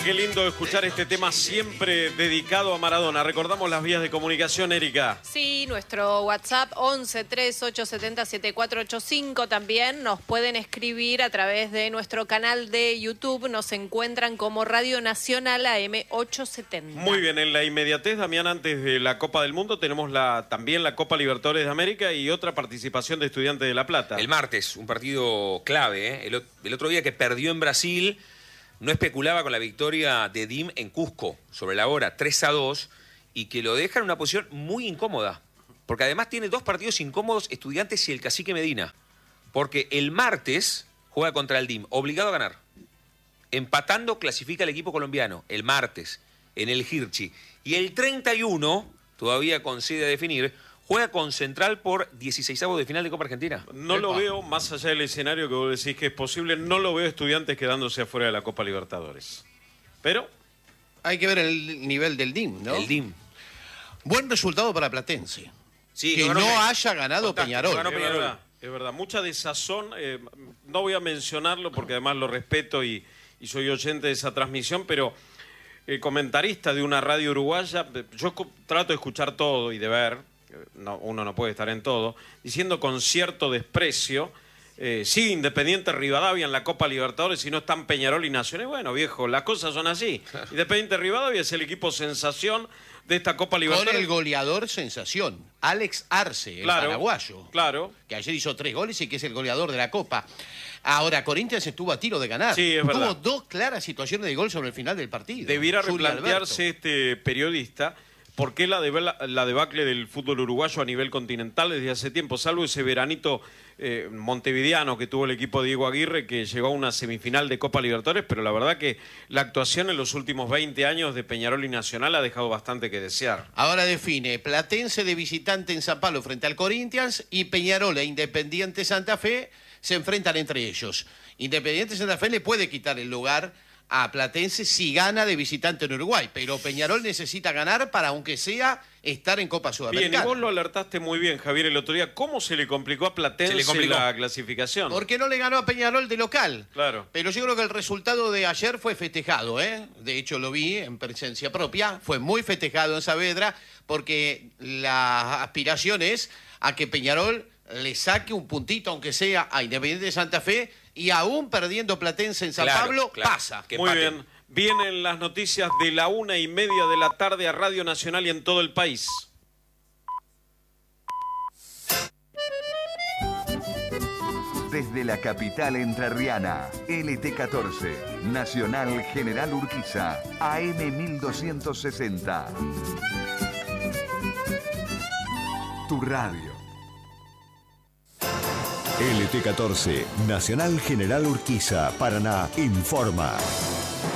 qué lindo escuchar este tema siempre dedicado a Maradona. Recordamos las vías de comunicación, Erika. Sí, nuestro WhatsApp 11 3870 7485 también. Nos pueden escribir a través de nuestro canal de YouTube. Nos encuentran como Radio Nacional AM 870. Muy bien, en la inmediatez, Damián, antes de la Copa del Mundo tenemos también la Copa Libertadores de América y otra participación de Estudiantes de La Plata. El martes, un partido clave, ¿eh? El otro día que perdió en Brasil, no especulaba con la victoria de DIM en Cusco, sobre la hora 3-2, y que lo deja en una posición muy incómoda. Porque además tiene dos partidos incómodos, Estudiantes y el Cacique Medina. Porque el martes juega contra el DIM, obligado a ganar. Empatando clasifica el equipo colombiano, el martes, en el Hirschi. Y el 31, todavía con sede a definir, juega con Central por 16avos de final de Copa Argentina. No lo veo, más allá del escenario que vos decís que es posible, no lo veo Estudiantes quedándose afuera de la Copa Libertadores. Pero hay que ver el nivel del DIM, ¿no? El DIM. Buen resultado para Platense. Sí, que no haya ganado Peñarol. Es verdad, es verdad. Mucha desazón. No voy a mencionarlo porque además lo respeto y soy oyente de esa transmisión, pero el comentarista de una radio uruguaya, yo trato de escuchar todo y de ver, uno no puede estar en todo, diciendo con cierto desprecio, sí, Independiente Rivadavia en la Copa Libertadores y no están Peñarol y Nacional. Bueno, viejo, las cosas son así. Claro. Independiente Rivadavia es el equipo sensación de esta Copa Libertadores. Con el goleador sensación, Alex Arce, el paraguayo. Claro. Que ayer hizo 3 goles y que es el goleador de la Copa. Ahora, Corinthians estuvo a tiro de ganar. Sí, es verdad. Tuvo 2 claras situaciones de gol sobre el final del partido. Debiera replantearse este periodista por qué la debacle del fútbol uruguayo a nivel continental desde hace tiempo, salvo ese veranito montevideano que tuvo el equipo de Diego Aguirre, que llegó a una semifinal de Copa Libertadores, pero la verdad que la actuación en los últimos 20 años de Peñarol y Nacional ha dejado bastante que desear. Ahora define Platense de visitante en San Pablo frente al Corinthians y Peñarol e Independiente Santa Fe se enfrentan entre ellos. Independiente Santa Fe le puede quitar el lugar a Platense si gana de visitante en Uruguay, pero Peñarol necesita ganar para, aunque sea, estar en Copa Sudamericana. Bien, y vos lo alertaste muy bien, Javier, el otro día. ¿Cómo se le complicó a Platense la clasificación? Porque no le ganó a Peñarol de local. Claro. Pero yo creo que el resultado de ayer fue festejado, ¿eh? De hecho, lo vi en presencia propia. Fue muy festejado en Saavedra porque la aspiración es a que Peñarol le saque un puntito, aunque sea, a Independiente de Santa Fe, y aún perdiendo Platense en San Pablo, pasa. Muy bien. Vienen las noticias de la 1:30 de la tarde a Radio Nacional y en todo el país. Desde la capital entrerriana, LT14, Nacional General Urquiza, AM 1260. Tu radio. LT14, Nacional General Urquiza, Paraná, informa.